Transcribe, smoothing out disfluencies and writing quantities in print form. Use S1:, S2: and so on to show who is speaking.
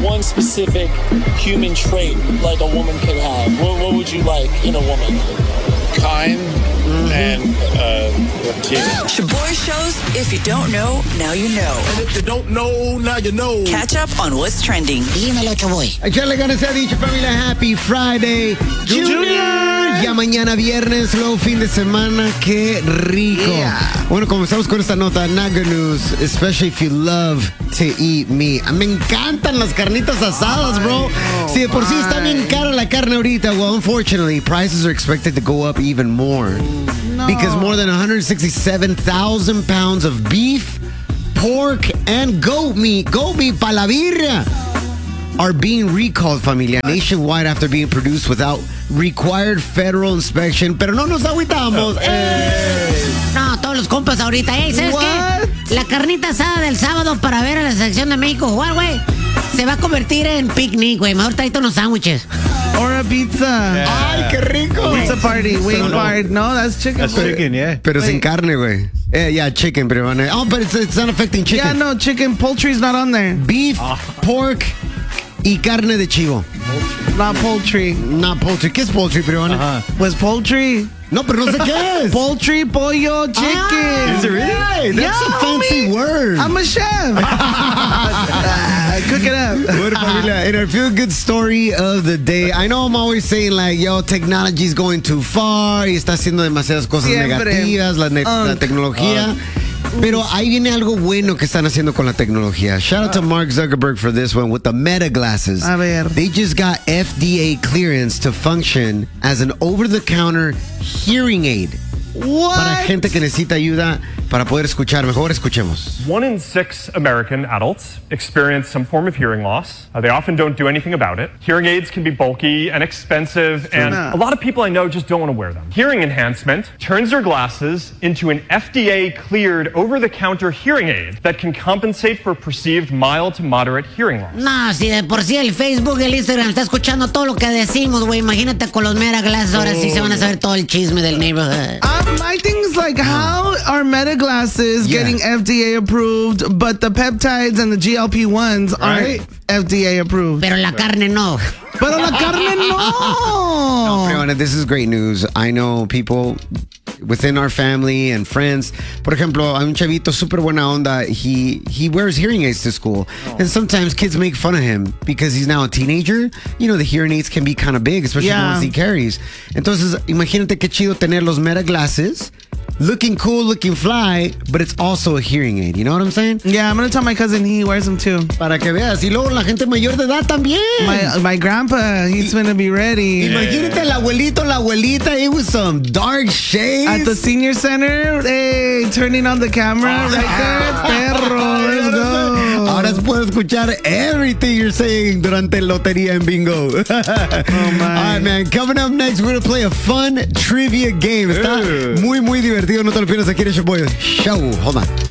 S1: one specific human trait like a woman could have, what would you like in a woman?
S2: Kind and
S3: Shaboy shows, if you don't know, now you know.
S4: And if you don't know, now you know.
S3: Catch up on what's trending.
S5: Dímelo, Chaboy.
S6: Echarle ganas se ha dicho, familia. Happy Friday, Junior. Ya mañana viernes, luego fin de semana. Qué rico.
S5: Yeah.
S6: Bueno, comenzamos con esta nota. Not good news, especially if you love to eat meat. Me encantan las carnitas asadas, bro. Si de por sí está bien cara la carne ahorita, well, unfortunately, prices are expected to go up even more.
S5: No.
S6: Because more than 167,000 pounds of beef, pork, and goat meat pa' la birria, are being recalled, familia, nationwide after being produced without required federal inspection. Pero no nos agüitamos.
S5: No, todos los compas ahorita. ¿Sabes qué? La carnita asada del sábado para ver a la selección de México jugar, güey, se va a convertir en picnic, güey. Mejor tráete unos sándwiches.
S7: Or a pizza.
S6: ¡Ay, qué rico!
S7: Pizza party, wing party. No, that's chicken.
S2: That's chicken, yeah.
S6: Pero sin carne, güey. Yeah, chicken, pero but it's not affecting chicken.
S7: Yeah, no, chicken. Poultry's not on there.
S6: Beef, pork y carne de chivo.
S7: Not poultry.
S6: Not poultry. ¿Qué es poultry, peruana?
S7: Pues poultry.
S6: No, pero no sé qué es.
S7: Poultry, pollo, chicken.
S6: Is it really? That's
S7: Yeah,
S6: a fancy
S7: homie.
S6: word.
S7: I'm a chef. Cook it up.
S6: Bueno, familia, in our feel-good story of the day, I know I'm always saying like, yo, technology's going too far y está haciendo demasiadas cosas
S7: Siempre.
S6: negativas, la tecnología. Pero ahí viene algo bueno que están haciendo con la tecnología. Shout out to Mark Zuckerberg for this one with the Meta glasses.
S7: A ver.
S6: They just got FDA clearance to function as an over-the-counter hearing aid.
S7: What?
S6: Para gente que necesita ayuda para poder escuchar mejor. Escuchemos.
S8: 1 in 6 American adults experience some form of hearing loss. They often don't do anything about it. Hearing aids can be bulky and expensive, and a lot of people I know just don't want to wear them. Hearing enhancement turns their glasses into an FDA-cleared over-the-counter hearing aid that can compensate for perceived mild to moderate hearing loss.
S5: No, si de por sí el Facebook, el Instagram está escuchando todo lo que decimos, güey. Imagínate con los Meta Glasses, ahora sí se van a saber todo el chisme del neighborhood.
S7: My thing is like, how are Meta glasses getting FDA approved, but the peptides and the GLP-1s aren't FDA approved?
S5: Pero la carne no.
S7: Pero la carne no.
S6: Pero, this is great news. I know people within our family and friends. Por ejemplo, hay un chavito super buena onda. He wears hearing aids to school. And sometimes kids make fun of him because he's now a teenager. You know, the hearing aids can be kind of big, especially the ones he carries. Entonces, imagínate qué chido tener los Meta glasses. Looking cool, looking fly, but it's also a hearing aid. You know what I'm saying?
S7: Yeah, I'm going to tell my cousin he wears them too.
S6: Para que veas. Y luego la gente mayor de edad también.
S7: My grandpa, he's going to be ready.
S6: Imagínate el abuelito, la abuelita, it was some dark shades.
S7: At the senior center, hey, turning on the camera right there. Perro, let's go.
S6: Ahora puedo escuchar everything you're saying durante lotería en bingo.
S7: Oh, my.
S6: All right, man. Coming up next, we're going to play a fun trivia game. Está muy, muy divertido. No te lo pierdas aquí en el Shaboy Show. Hold on.